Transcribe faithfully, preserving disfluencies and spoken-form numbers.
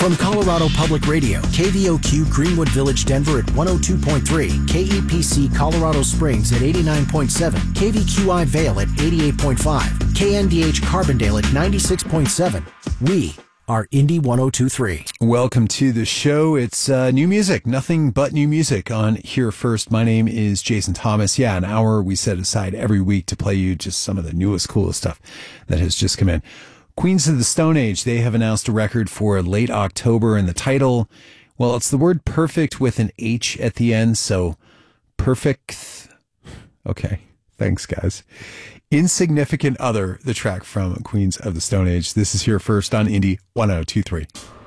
From Colorado Public Radio, K V O Q Greenwood Village, Denver at one oh two point three, K E P C Colorado Springs at eighty-nine point seven, K V Q I Vail at eighty-eight point five, K N D H Carbondale at ninety-six point seven. We are Indy one oh two point three. Welcome to the show. It's uh, new music, nothing but new music on Here First. My name is Jason Thomas. Yeah, an hour we set aside every week to play you just some of the newest, coolest stuff that has just come in. Queens of the Stone Age, they have announced a record for late October, and the title, well, it's the word perfect with an H at the end, so perfect. Okay, thanks, guys. Insignificant Other, the track from Queens of the Stone Age. This is Here First on Indy one oh two point three.